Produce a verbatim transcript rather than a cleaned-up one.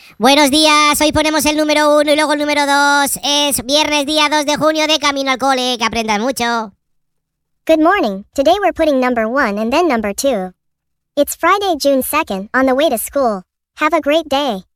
Buenos días, hoy ponemos el número uno y luego el número dos. Es viernes día dos de junio de camino al cole, que aprendan mucho. Good morning, today we're putting number one and then number two. It's Friday, June second, on the way to school. Have a great day.